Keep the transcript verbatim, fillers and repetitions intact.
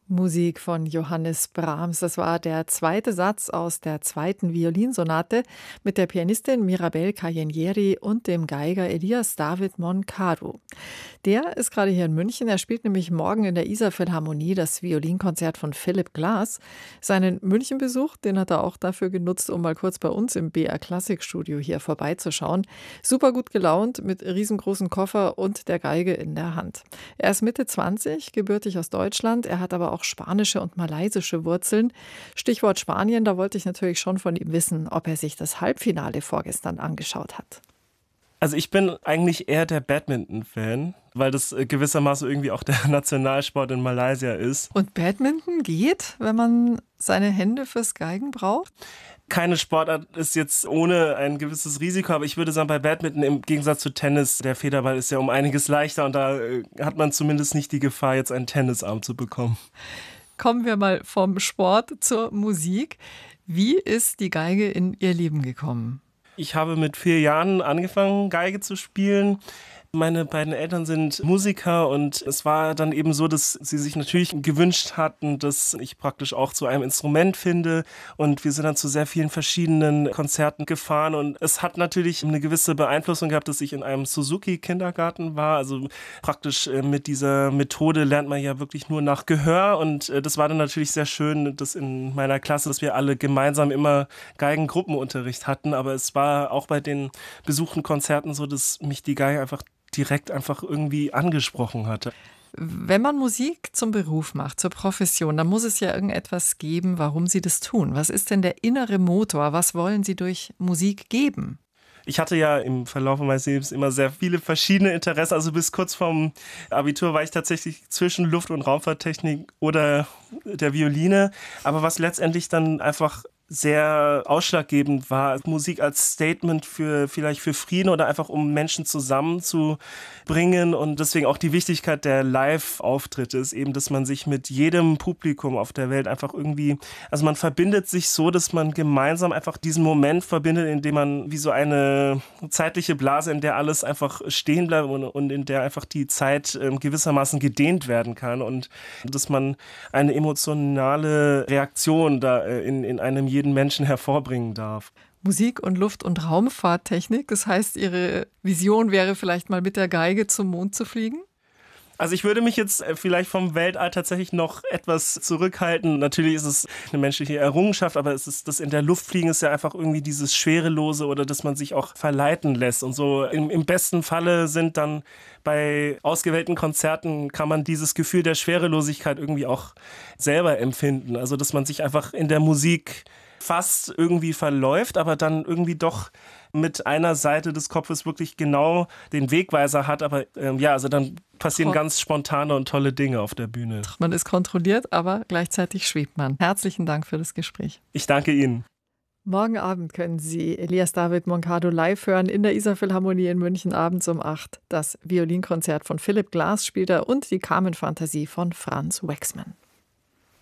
Musik von Johannes Brahms. Das war der zweite Satz aus der zweiten Violinsonate mit der Pianistin Mirabel Cajenieri und dem Geiger Elias David Moncadu. Der ist gerade hier in München. Er spielt nämlich morgen in der Isar Philharmonie das Violinkonzert von Philip Glass. Seinen Münchenbesuch, den hat er auch dafür genutzt, um mal kurz bei uns im B R Klassikstudio hier vorbeizuschauen. Super gut gelaunt, mit riesengroßen Koffer und der Geige in der Hand. Er ist Mitte zwanzig, gebürtig aus Deutschland. Er hat aber auch spanische und malaysische Wurzeln. Stichwort Spanien, da wollte ich natürlich schon von ihm wissen, ob er sich das Halbfinale vorgestern angeschaut hat. Also ich bin eigentlich eher der Badminton-Fan, weil das gewissermaßen irgendwie auch der Nationalsport in Malaysia ist. Und Badminton geht, wenn man seine Hände fürs Geigen braucht? Keine Sportart ist jetzt ohne ein gewisses Risiko, aber ich würde sagen, bei Badminton im Gegensatz zu Tennis, der Federball ist ja um einiges leichter und da hat man zumindest nicht die Gefahr, jetzt einen Tennisarm zu bekommen. Kommen wir mal vom Sport zur Musik. Wie ist die Geige in Ihr Leben gekommen? Ich habe mit vier Jahren angefangen, Geige zu spielen. Meine beiden Eltern sind Musiker und es war dann eben so, dass sie sich natürlich gewünscht hatten, dass ich praktisch auch zu einem Instrument finde und wir sind dann zu sehr vielen verschiedenen Konzerten gefahren und es hat natürlich eine gewisse Beeinflussung gehabt, dass ich in einem Suzuki-Kindergarten war, also praktisch mit dieser Methode lernt man ja wirklich nur nach Gehör und das war dann natürlich sehr schön, dass in meiner Klasse, dass wir alle gemeinsam immer Geigengruppenunterricht hatten, aber es war auch bei den besuchten Konzerten so, dass mich die Geige einfach direkt einfach irgendwie angesprochen hatte. Wenn man Musik zum Beruf macht, zur Profession, dann muss es ja irgendetwas geben, warum Sie das tun. Was ist denn der innere Motor? Was wollen Sie durch Musik geben? Ich hatte ja im Verlauf meines Lebens immer sehr viele verschiedene Interessen. Also bis kurz vorm Abitur war ich tatsächlich zwischen Luft- und Raumfahrttechnik oder der Violine. Aber was letztendlich dann einfach sehr ausschlaggebend war, Musik als Statement für vielleicht für Frieden oder einfach um Menschen zusammenzubringen und deswegen auch die Wichtigkeit der Live-Auftritte ist eben, dass man sich mit jedem Publikum auf der Welt einfach irgendwie, also man verbindet sich so, dass man gemeinsam einfach diesen Moment verbindet, in dem man wie so eine zeitliche Blase, in der alles einfach stehen bleibt und, und in der einfach die Zeit äh, gewissermaßen gedehnt werden kann und dass man eine emotionale Reaktion da äh, in, in einem jeden Menschen hervorbringen darf. Musik und Luft- und Raumfahrttechnik, das heißt, Ihre Vision wäre vielleicht mal mit der Geige zum Mond zu fliegen? Also ich würde mich jetzt vielleicht vom Weltall tatsächlich noch etwas zurückhalten. Natürlich ist es eine menschliche Errungenschaft, aber es ist das in der Luft fliegen ist ja einfach irgendwie dieses Schwerelose oder dass man sich auch verleiten lässt. Und so im, im besten Falle sind dann bei ausgewählten Konzerten kann man dieses Gefühl der Schwerelosigkeit irgendwie auch selber empfinden. Also dass man sich einfach in der Musik fast irgendwie verläuft, aber dann irgendwie doch mit einer Seite des Kopfes wirklich genau den Wegweiser hat. Aber ähm, ja, also dann passieren ganz spontane und tolle Dinge auf der Bühne. Man ist kontrolliert, aber gleichzeitig schwebt man. Herzlichen Dank für das Gespräch. Ich danke Ihnen. Morgen Abend können Sie Elias David Moncadu live hören in der Isar Philharmonie in München abends um acht. Das Violinkonzert von Philip Glass spielt er und die Carmen-Fantasie von Franz Waxman.